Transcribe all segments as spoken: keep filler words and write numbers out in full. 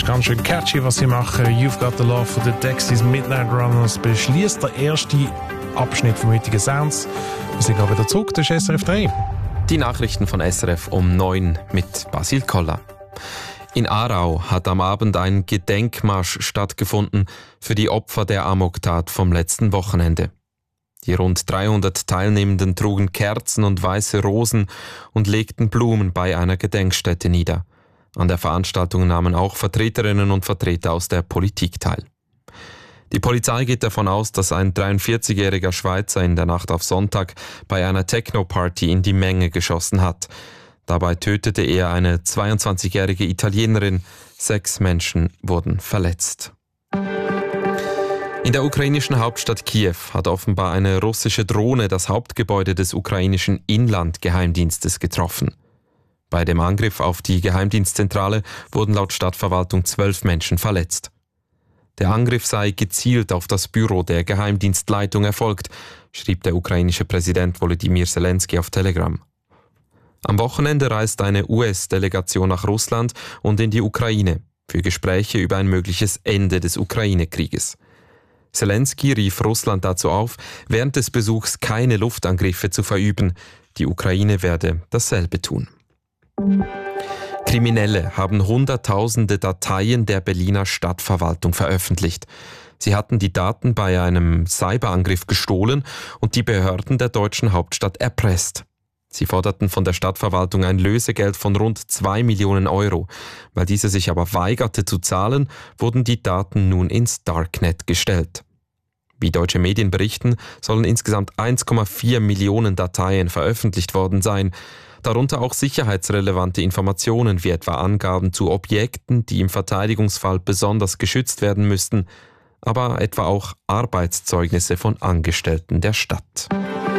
Ganz schön catchy, was sie machen. You've Got the Love von den Dexys Midnight Runners beschließt der erste Abschnitt vom heutigen Sounds. Wir sind gerade wieder zurück, das ist S R F drei. Die Nachrichten von S R F um neun mit Basil Koller. In Aarau hat am Abend ein Gedenkmarsch stattgefunden für die Opfer der Amoktat vom letzten Wochenende. Die rund dreihundert Teilnehmenden trugen Kerzen und weiße Rosen und legten Blumen bei einer Gedenkstätte nieder. An der Veranstaltung nahmen auch Vertreterinnen und Vertreter aus der Politik teil. Die Polizei geht davon aus, dass ein dreiundvierzigjähriger Schweizer in der Nacht auf Sonntag bei einer Techno-Party in die Menge geschossen hat. Dabei tötete er eine zweiundzwanzigjährige Italienerin. Sechs Menschen wurden verletzt. In der ukrainischen Hauptstadt Kiew hat offenbar eine russische Drohne das Hauptgebäude des ukrainischen Inlandgeheimdienstes getroffen. Bei dem Angriff auf die Geheimdienstzentrale wurden laut Stadtverwaltung zwölf Menschen verletzt. Der Angriff sei gezielt auf das Büro der Geheimdienstleitung erfolgt, schrieb der ukrainische Präsident Volodymyr Zelensky auf Telegram. Am Wochenende reist eine U S-Delegation nach Russland und in die Ukraine für Gespräche über ein mögliches Ende des Ukraine-Krieges. Zelensky rief Russland dazu auf, während des Besuchs keine Luftangriffe zu verüben. Die Ukraine werde dasselbe tun. Kriminelle haben Hunderttausende Dateien der Berliner Stadtverwaltung veröffentlicht. Sie hatten die Daten bei einem Cyberangriff gestohlen und die Behörden der deutschen Hauptstadt erpresst. Sie forderten von der Stadtverwaltung ein Lösegeld von rund zwei Millionen Euro. Weil diese sich aber weigerte zu zahlen, wurden die Daten nun ins Darknet gestellt. Wie deutsche Medien berichten, sollen insgesamt eins Komma vier Millionen Dateien veröffentlicht worden sein. Darunter auch sicherheitsrelevante Informationen wie etwa Angaben zu Objekten, die im Verteidigungsfall besonders geschützt werden müssten, aber etwa auch Arbeitszeugnisse von Angestellten der Stadt.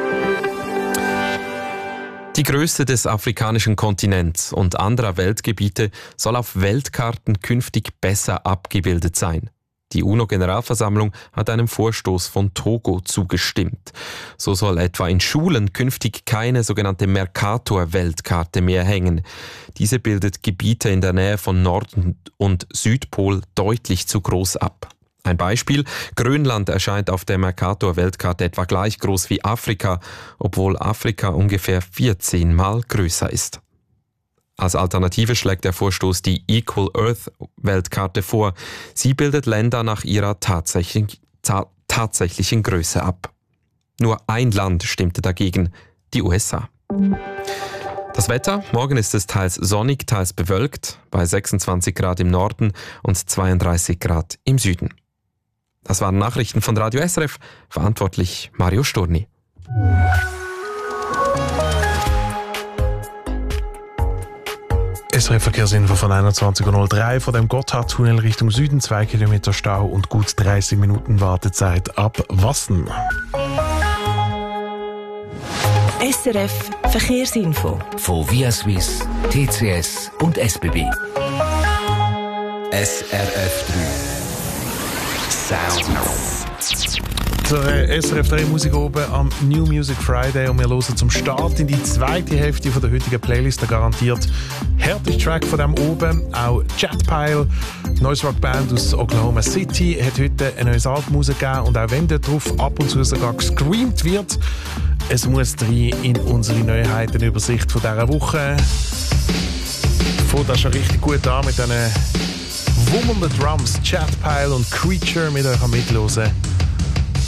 Die Größe des afrikanischen Kontinents und anderer Weltgebiete soll auf Weltkarten künftig besser abgebildet sein. Die UNO-Generalversammlung hat einem Vorstoß von Togo zugestimmt. So soll etwa in Schulen künftig keine sogenannte Mercator-Weltkarte mehr hängen. Diese bildet Gebiete in der Nähe von Nord- und Südpol deutlich zu groß ab. Ein Beispiel: Grönland erscheint auf der Mercator-Weltkarte etwa gleich groß wie Afrika, obwohl Afrika ungefähr vierzehn Mal größer ist. Als Alternative schlägt der Vorstoß die Equal Earth-Weltkarte vor. Sie bildet Länder nach ihrer tatsächlichen, ta- tatsächlichen Größe ab. Nur ein Land stimmte dagegen, die U S A. Das Wetter: Morgen ist es teils sonnig, teils bewölkt, bei sechsundzwanzig Grad im Norden und zweiunddreißig Grad im Süden. Das waren Nachrichten von Radio S R F, verantwortlich Mario Storni. S R F-Verkehrsinfo von einundzwanzig Uhr drei von dem Gotthardtunnel Richtung Süden, zwei Kilometer Stau und gut dreißig Minuten Wartezeit ab Wassen. S R F Verkehrsinfo von Via Swiss, T C S und S B B. S R F drei Sound. Der S R F drei Musik oben am New Music Friday und wir hören zum Start in die zweite Hälfte von der heutigen Playlist, garantiert härteste Track von dem oben, auch Jetpile, Noise Rock Band aus Oklahoma City, hat heute ein neues Album rausgegeben und auch wenn da drauf ab und zu sogar gescreamt wird, es muss rein in unsere Neuheitenübersicht von dieser Woche. Fängt das schon richtig gut an mit diesen wummernden Drums, Jetpile und Creature mit euch am Mithören.